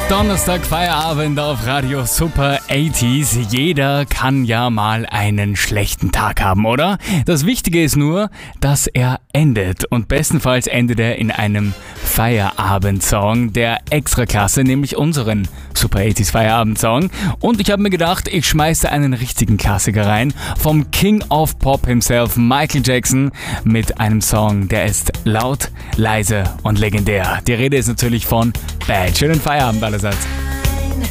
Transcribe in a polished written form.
Donnerstag Feierabend auf Radio Super 80s. Jeder kann ja mal einen schlechten Tag haben, oder? Das Wichtige ist nur, dass er endet. Und bestenfalls endet er in einem Feierabendsong der Extraklasse, nämlich unseren Super 80s Feierabendsong. Und ich habe mir gedacht, ich schmeiße einen richtigen Klassiker rein vom King of Pop himself, Michael Jackson, mit einem Song, der ist laut, leise und legendär. Die Rede ist natürlich von Bad. Schönen Feierabend allerseits.